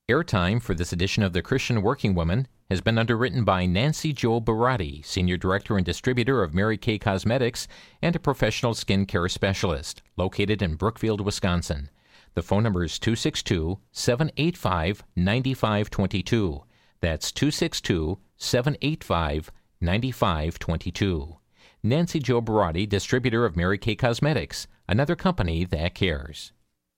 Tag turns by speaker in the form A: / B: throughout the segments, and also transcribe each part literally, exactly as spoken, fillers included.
A: Airtime for this edition of The Christian Working Woman has been underwritten by Nancy Jo Barati, Senior Director and Distributor of Mary Kay Cosmetics and a professional skincare specialist, located in Brookfield, Wisconsin. The phone number is two six two, seven eight five, nine five two two. That's two six two, seven eight five, nine five two two. Nancy Jo Barati, Distributor of Mary Kay Cosmetics, another company that cares.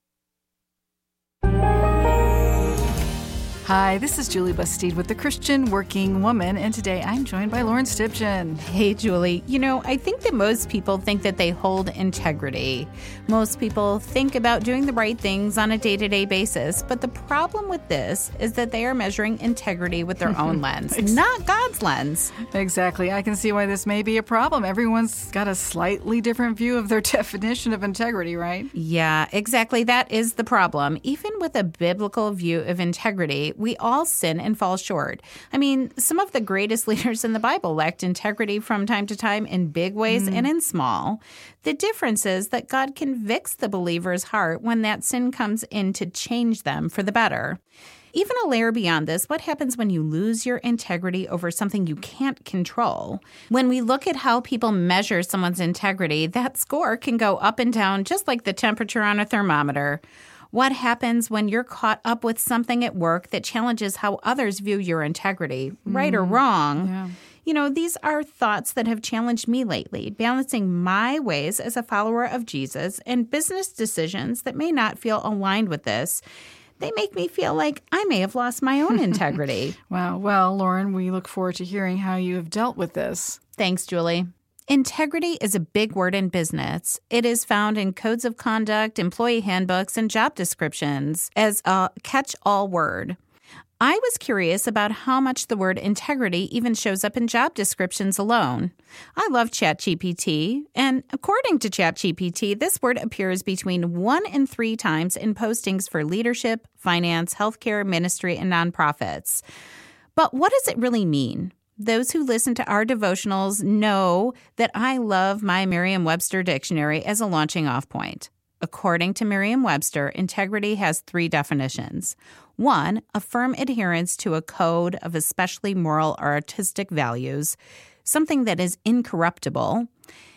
B: Hi, this is Julie Bastide with The Christian Working Woman, and today I'm joined by Lauren Stibgen.
C: Hey, Julie. You know, I think that most people think that they hold integrity. Most people think about doing the right things on a day-to-day basis, but the problem with this is that they are measuring integrity with their own lens, not God's lens.
B: Exactly. I can see why this may be a problem. Everyone's got a slightly different view of their definition of integrity, right?
C: Yeah, exactly. That is the problem. Even with a biblical view of integrity, we all sin and fall short. I mean, some of the greatest leaders in the Bible lacked integrity from time to time in big ways mm. and in small. The difference is that God convicts the believer's heart when that sin comes in to change them for the better. Even a layer beyond this, what happens when you lose your integrity over something you can't control? When we look at how people measure someone's integrity, that score can go up and down just like the temperature on a thermometer. What happens when you're caught up with something at work that challenges how others view your integrity, right mm. or wrong?
B: Yeah.
C: You know, these are thoughts that have challenged me lately, balancing my ways as a follower of Jesus and business decisions that may not feel aligned with this. They make me feel like I may have lost my own integrity.
B: Wow. Well, Lauren, we look forward to hearing how you have dealt with this.
C: Thanks, Julie. Integrity is a big word in business. It is found in codes of conduct, employee handbooks, and job descriptions as a catch-all word. I was curious about how much the word integrity even shows up in job descriptions alone. I love ChatGPT, and according to ChatGPT, this word appears between one and three times in postings for leadership, finance, healthcare, ministry, and nonprofits. But what does it really mean? Those who listen to our devotionals know that I love my Merriam-Webster dictionary as a launching off point. According to Merriam-Webster, integrity has three definitions. One, a firm adherence to a code of especially moral or artistic values, something that is incorruptible.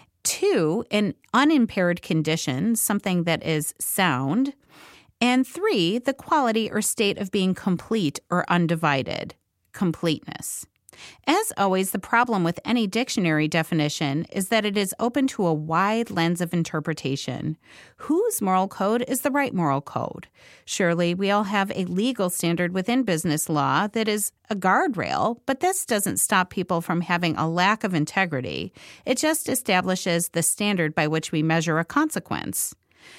C: Two, an unimpaired condition, something that is sound. And three, the quality or state of being complete or undivided, completeness. As always, the problem with any dictionary definition is that it is open to a wide lens of interpretation. Whose moral code is the right moral code? Surely we all have a legal standard within business law that is a guardrail, but this doesn't stop people from having a lack of integrity. It just establishes the standard by which we measure a consequence.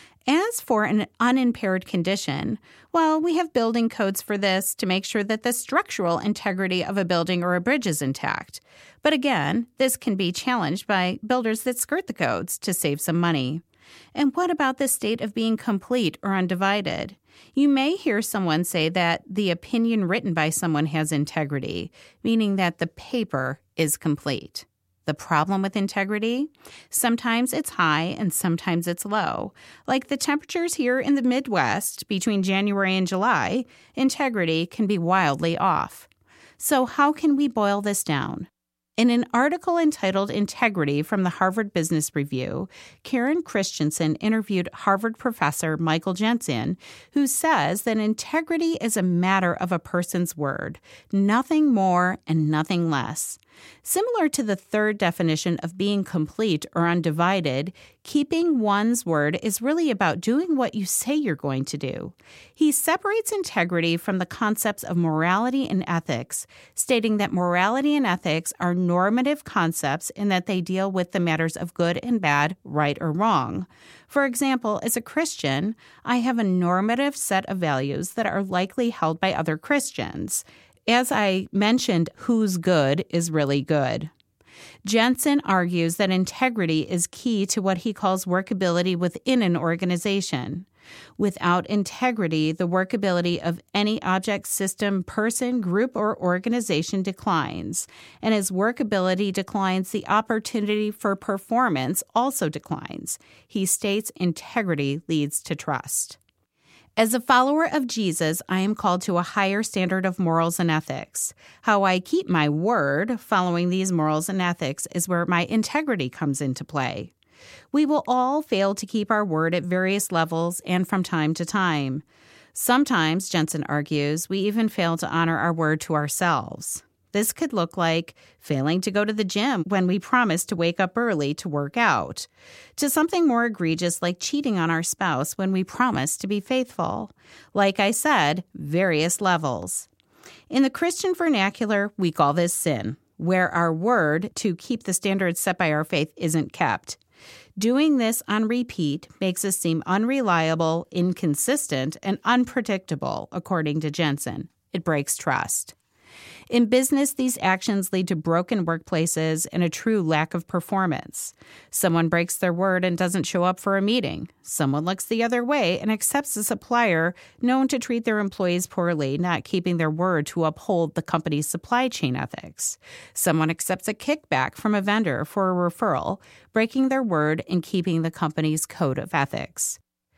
C: As for an unimpaired condition, well, we have building codes for this to make sure that the structural integrity of a building or a bridge is intact. But again, this can be challenged by builders that skirt the codes to save some money. And what about the state of being complete or undivided? You may hear someone say that the opinion written by someone has integrity, meaning that the paper is complete. The problem with integrity? Sometimes it's high and sometimes it's low. Like the temperatures here in the Midwest between January and July, integrity can be wildly off. So how can we boil this down? In an article entitled Integrity from the Harvard Business Review, Karen Christensen interviewed Harvard professor Michael Jensen, who says that integrity is a matter of a person's word, nothing more and nothing less. Similar to the third definition of being complete or undivided, keeping one's word is really about doing what you say you're going to do. He separates integrity from the concepts of morality and ethics, stating that morality and ethics are normative concepts in that they deal with the matters of good and bad, right or wrong. For example, as a Christian, I have a normative set of values that are likely held by other Christians. As I mentioned, who's good is really good. Jensen argues that integrity is key to what he calls workability within an organization. Without integrity, the workability of any object, system, person, group, or organization declines. And as workability declines, the opportunity for performance also declines. He states integrity leads to trust. As a follower of Jesus, I am called to a higher standard of morals and ethics. How I keep my word following these morals and ethics is where my integrity comes into play. We will all fail to keep our word at various levels and from time to time. Sometimes, Jensen argues, we even fail to honor our word to ourselves. This could look like failing to go to the gym when we promised to wake up early to work out, to something more egregious like cheating on our spouse when we promised to be faithful. Like I said, various levels. In the Christian vernacular, we call this sin, where our word to keep the standards set by our faith isn't kept. Doing this on repeat makes us seem unreliable, inconsistent, and unpredictable, according to Jensen. It breaks trust. In business, these actions lead to broken workplaces and a true lack of performance. Someone breaks their word and doesn't show up for a meeting. Someone looks the other way and accepts a supplier known to treat their employees poorly, not keeping their word to uphold the company's supply chain ethics. Someone accepts a kickback from a vendor for a referral, breaking their word and keeping the company's code of ethics.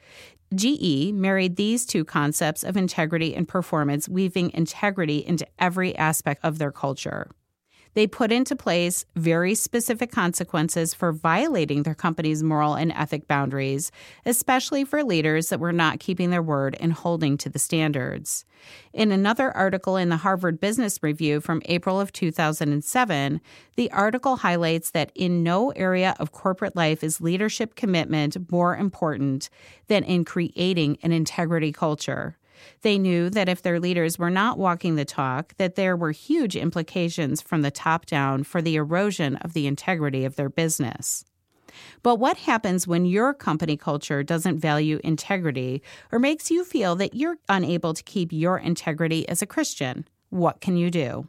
C: G E married these two concepts of integrity and performance, weaving integrity into every aspect of their culture. They put into place very specific consequences for violating their company's moral and ethic boundaries, especially for leaders that were not keeping their word and holding to the standards. In another article in the Harvard Business Review from April of two thousand seven, the article highlights that in no area of corporate life is leadership commitment more important than in creating an integrity culture. They knew that if their leaders were not walking the talk, that there were huge implications from the top down for the erosion of the integrity of their business. But what happens when your company culture doesn't value integrity or makes you feel that you're unable to keep your integrity as a Christian? What can you do?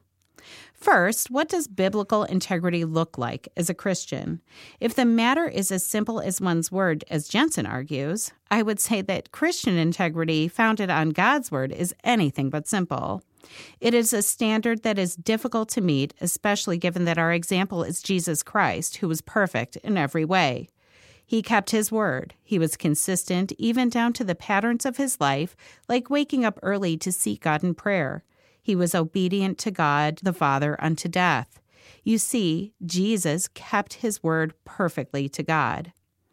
C: First, what does biblical integrity look like as a Christian? If the matter is as simple as one's word, as Jensen argues, I would say that Christian integrity founded on God's word is anything but simple. It is a standard that is difficult to meet, especially given that our example is Jesus Christ, who was perfect in every way. He kept his word. He was consistent even down to the patterns of his life, like waking up early to seek God in prayer. He was obedient to God the Father unto death. You see, Jesus kept his word perfectly to God.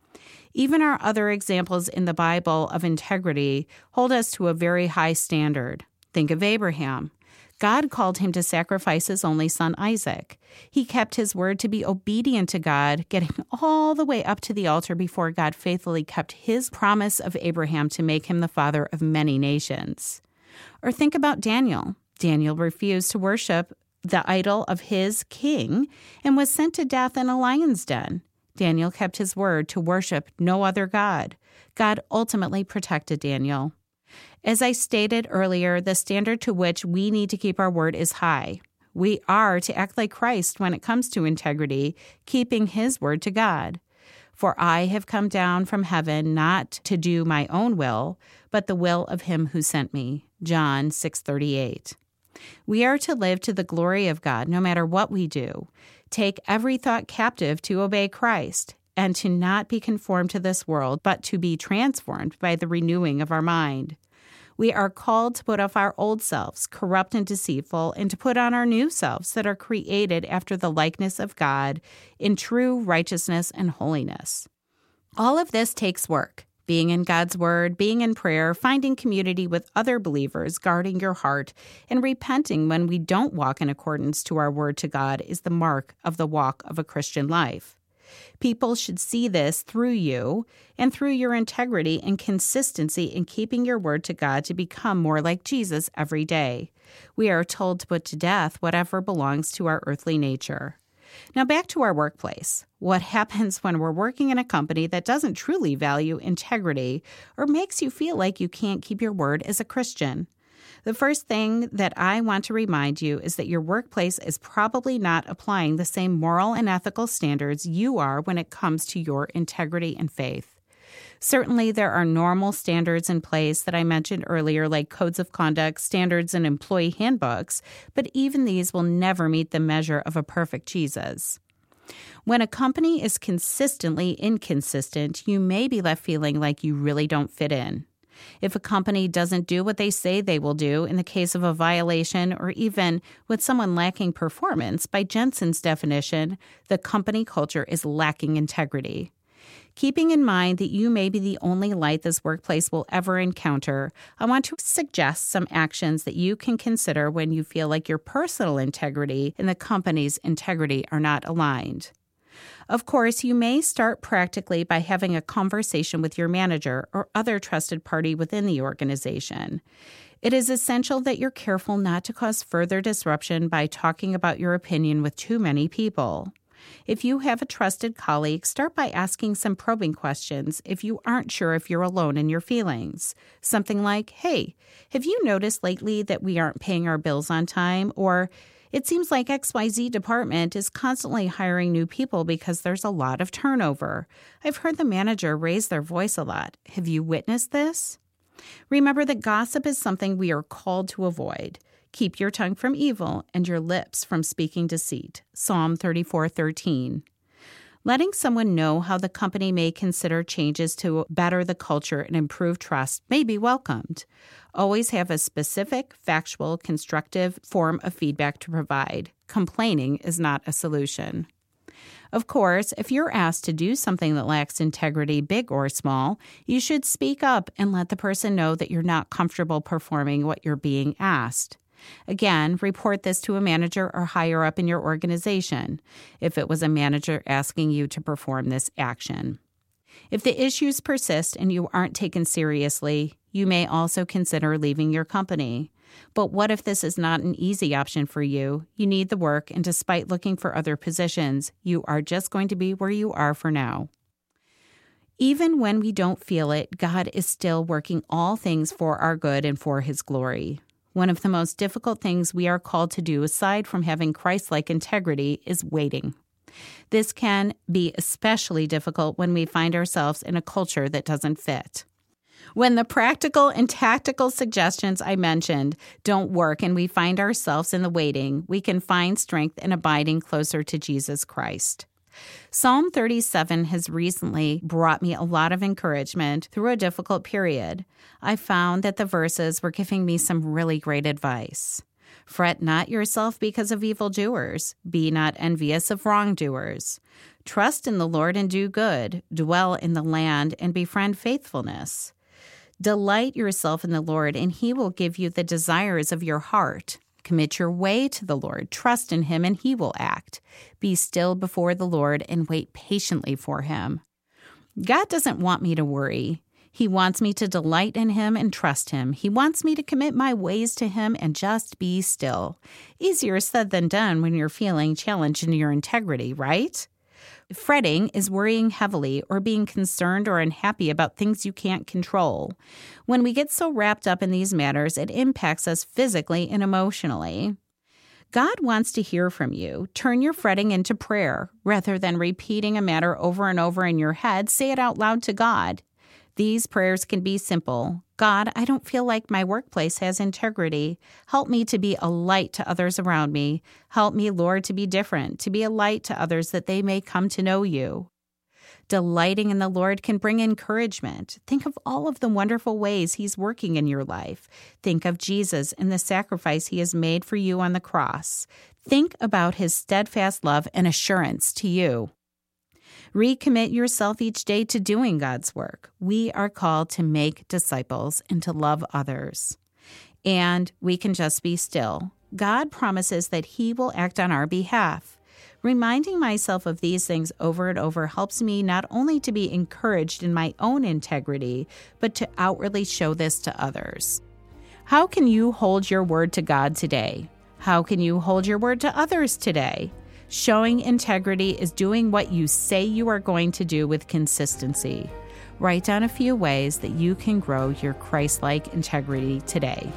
C: Even our other examples in the Bible of integrity hold us to a very high standard. Think of Abraham. God called him to sacrifice his only son, Isaac. He kept his word to be obedient to God, getting all the way up to the altar before God faithfully kept his promise of Abraham to make him the father of many nations. Or think about Daniel. Daniel refused to worship the idol of his king and was sent to death in a lion's den. Daniel kept his word to worship no other God. God ultimately protected Daniel. As I stated earlier, the standard to which we need to keep our word is high. We are to act like Christ when it comes to integrity, keeping his word to God. For I have come down from heaven not to do my own will, but the will of him who sent me. John six thirty-eight. We are to live to the glory of God no matter what we do, take every thought captive to obey Christ, and to not be conformed to this world, but to be transformed by the renewing of our mind. We are called to put off our old selves, corrupt and deceitful, and to put on our new selves that are created after the likeness of God in true righteousness and holiness. All of this takes work. Being in God's word, being in prayer, finding community with other believers, guarding your heart, and repenting when we don't walk in accordance to our word to God is the mark of the walk of a Christian life. People should see this through you and through your integrity and consistency in keeping your word to God to become more like Jesus every day. We are told to put to death whatever belongs to our earthly nature. Now back to our workplace. What happens when we're working in a company that doesn't truly value integrity or makes you feel like you can't keep your word as a Christian? The first thing that I want to remind you is that your workplace is probably not applying the same moral and ethical standards you are when it comes to your integrity and faith. Certainly, there are normal standards in place that I mentioned earlier, like codes of conduct, standards, and employee handbooks, but even these will never meet the measure of a perfect Jesus. When a company is consistently inconsistent, you may be left feeling like you really don't fit in. If a company doesn't do what they say they will do in the case of a violation, or even with someone lacking performance, by Jensen's definition, the company culture is lacking integrity. Keeping in mind that you may be the only light this workplace will ever encounter, I want to suggest some actions that you can consider when you feel like your personal integrity and the company's integrity are not aligned. Of course, you may start practically by having a conversation with your manager or other trusted party within the organization. It is essential that you're careful not to cause further disruption by talking about your opinion with too many people. If you have a trusted colleague, start by asking some probing questions if you aren't sure if you're alone in your feelings. Something like, hey, have you noticed lately that we aren't paying our bills on time? Or, it seems like X Y Z department is constantly hiring new people because there's a lot of turnover. I've heard the manager raise their voice a lot. Have you witnessed this? Remember that gossip is something we are called to avoid. Keep your tongue from evil and your lips from speaking deceit. Psalm thirty-four thirteen. Letting someone know how the company may consider changes to better the culture and improve trust may be welcomed. Always have a specific, factual, constructive form of feedback to provide. Complaining is not a solution. Of course, if you're asked to do something that lacks integrity, big or small, you should speak up and let the person know that you're not comfortable performing what you're being asked. Again, report this to a manager or higher up in your organization if it was a manager asking you to perform this action. If the issues persist and you aren't taken seriously, you may also consider leaving your company. But what if this is not an easy option for you? You need the work, and despite looking for other positions, you are just going to be where you are for now. Even when we don't feel it, God is still working all things for our good and for His glory. One of the most difficult things we are called to do, aside from having Christ-like integrity, is waiting. This can be especially difficult when we find ourselves in a culture that doesn't fit. When the practical and tactical suggestions I mentioned don't work and we find ourselves in the waiting, we can find strength in abiding closer to Jesus Christ. Psalm thirty-seven has recently brought me a lot of encouragement through a difficult period. I found that the verses were giving me some really great advice. Fret not yourself because of evildoers. Be not envious of wrongdoers. Trust in the Lord and do good. Dwell in the land and befriend faithfulness. Delight yourself in the Lord, and He will give you the desires of your heart. Commit your way to the Lord. Trust in Him, and He will act. Be still before the Lord and wait patiently for Him. God doesn't want me to worry. He wants me to delight in Him and trust Him. He wants me to commit my ways to Him and just be still. Easier said than done when you're feeling challenged in your integrity, right? Fretting is worrying heavily or being concerned or unhappy about things you can't control. When we get so wrapped up in these matters, it impacts us physically and emotionally. God wants to hear from you. Turn your fretting into prayer. Rather than repeating a matter over and over in your head, say it out loud to God. These prayers can be simple. God, I don't feel like my workplace has integrity. Help me to be a light to others around me. Help me, Lord, to be different, to be a light to others that they may come to know you. Delighting in the Lord can bring encouragement. Think of all of the wonderful ways He's working in your life. Think of Jesus and the sacrifice He has made for you on the cross. Think about His steadfast love and assurance to you. Recommit yourself each day to doing God's work. We are called to make disciples and to love others. And we can just be still. God promises that He will act on our behalf. Reminding myself of these things over and over helps me not only to be encouraged in my own integrity, but to outwardly show this to others. How can you hold your word to God today? How can you hold your word to others today? Showing integrity is doing what you say you are going to do with consistency. Write down a few ways that you can grow your Christ-like integrity today.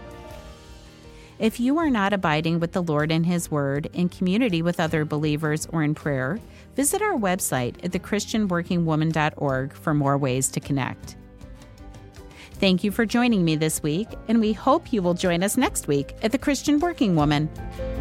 C: If you are not abiding with the Lord and His Word, in community with other believers, or in prayer, visit our website at the christian working woman dot org for more ways to connect. Thank you for joining me this week, and we hope you will join us next week at The Christian Working Woman.